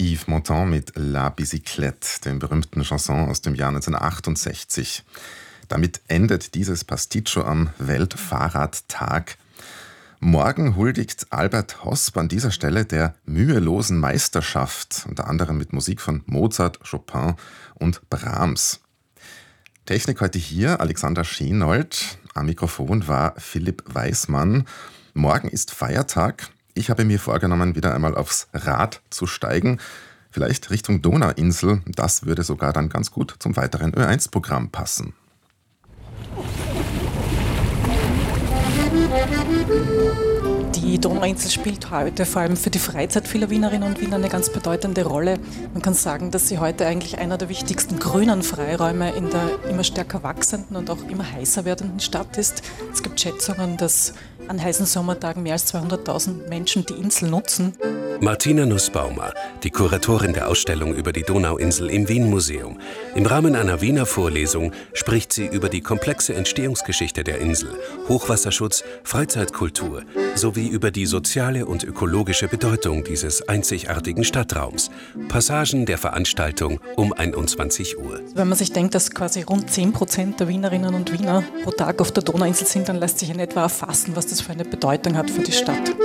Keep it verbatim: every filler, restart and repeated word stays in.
Yves Montand mit La Bicyclette, dem berühmten Chanson aus dem Jahr neunzehnhundertachtundsechzig. Damit endet dieses Pasticcio am Weltfahrradtag. Morgen huldigt Albert Hosp an dieser Stelle der mühelosen Meisterschaft, unter anderem mit Musik von Mozart, Chopin und Brahms. Technik heute hier Alexander Schenold, am Mikrofon war Philipp Weismann. Morgen ist Feiertag. Ich habe mir vorgenommen, wieder einmal aufs Rad zu steigen. Vielleicht Richtung Donauinsel. Das würde sogar dann ganz gut zum weiteren Ö eins Programm passen. Die Donauinsel spielt heute vor allem für die Freizeit vieler Wienerinnen und Wiener eine ganz bedeutende Rolle. Man kann sagen, dass sie heute eigentlich einer der wichtigsten grünen Freiräume in der immer stärker wachsenden und auch immer heißer werdenden Stadt ist. Es gibt Schätzungen, dass an heißen Sommertagen mehr als zweihunderttausend Menschen die Insel nutzen. Martina Nussbaumer, die Kuratorin der Ausstellung über die Donauinsel im Wien-Museum. Im Rahmen einer Wiener Vorlesung spricht sie über die komplexe Entstehungsgeschichte der Insel, Hochwasserschutz, Freizeitkultur sowie über die soziale und ökologische Bedeutung dieses einzigartigen Stadtraums. Passagen der Veranstaltung um einundzwanzig Uhr. Wenn man sich denkt, dass quasi rund zehn Prozent der Wienerinnen und Wiener pro Tag auf der Donauinsel sind, dann lässt sich in etwa erfassen, was das für eine Bedeutung hat für die Stadt.